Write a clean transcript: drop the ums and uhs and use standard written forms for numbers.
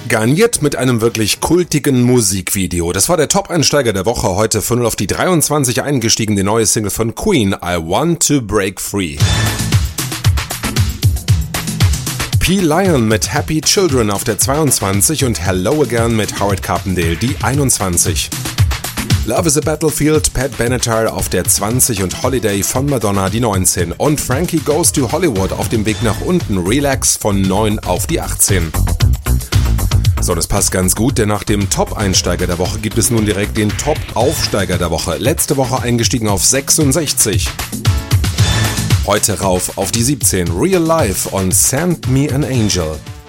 Garniert mit einem wirklich kultigen Musikvideo. Das war der Top-Einsteiger der Woche. Heute von 0 auf die 23 eingestiegen, die neue Single von Queen, I Want to Break Free. P. Lion mit Happy Children auf der 22 und Hello Again mit Howard Carpendale die 21. Love is a Battlefield, Pat Benatar auf der 20 und Holiday von Madonna die 19. Und Frankie Goes to Hollywood auf dem Weg nach unten, Relax von 9 auf die 18. So, das passt ganz gut, denn nach dem Top-Einsteiger der Woche gibt es nun direkt den Top-Aufsteiger der Woche. Letzte Woche eingestiegen auf 66. Heute rauf auf die 17, Real Life und Send Me an Angel.